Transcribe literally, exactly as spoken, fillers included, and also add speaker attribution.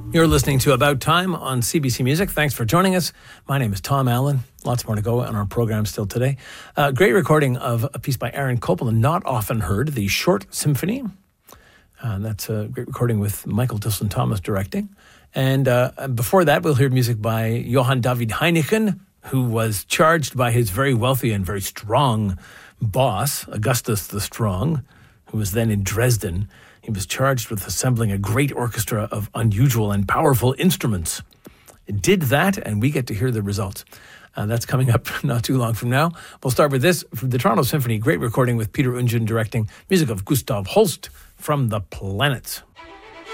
Speaker 1: You're listening to About Time on C B C Music. Thanks for joining us. My name is Tom Allen. Lots more to go on our program still today. Uh, great recording of a piece by Aaron Copland, not often heard, the Short Symphony. Uh, that's a great recording with Michael Tilson Thomas directing. And uh, before that, we'll hear music by Johann David Heineken, who was charged by his very wealthy and very strong boss, Augustus the Strong, who was then in Dresden. He was charged with assembling a great orchestra of unusual and powerful instruments. It did that, and we get to hear the results. Uh, that's coming up not too long from now. We'll start with this from the Toronto Symphony, great recording with Peter Ungen directing, music of Gustav Holst from The Planets.